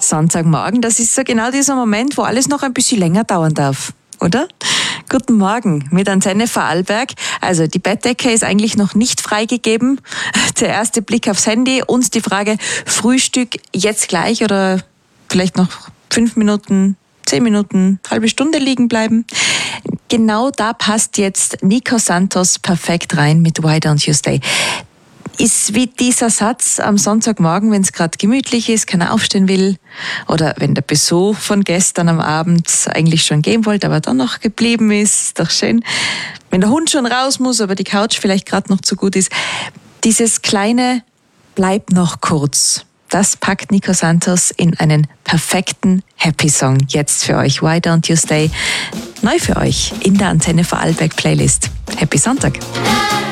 Sonntagmorgen, das ist so genau dieser Moment, wo alles noch ein bisschen länger dauern darf, oder? Guten Morgen mit Antenne Vorarlberg. Also die Bettdecke ist eigentlich noch nicht freigegeben. Der erste Blick aufs Handy und die Frage, Frühstück jetzt gleich oder vielleicht noch 5 Minuten, 10 Minuten, halbe Stunde liegen bleiben. Genau da passt jetzt Nico Santos perfekt rein mit Why Don't You Stay. Ist wie dieser Satz am Sonntagmorgen, wenn es gerade gemütlich ist, keiner aufstehen will oder wenn der Besuch von gestern am Abend eigentlich schon gehen wollte, aber dann noch geblieben ist doch schön. Wenn der Hund schon raus muss, aber die Couch vielleicht gerade noch zu gut ist. Dieses kleine Bleib noch kurz, das packt Nico Santos in einen perfekten Happy Song jetzt für euch. Why Don't You Stay? Neu für euch in der Antenne Vorarlberg Playlist. Happy Sonntag!